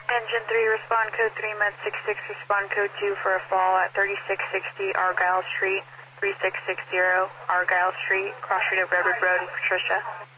Engine 3, respond code 3, Med 66, respond code 2 for a fall at 3660 Argyle Street, 3660 Argyle Street, cross street of Redwood Road in Patricia.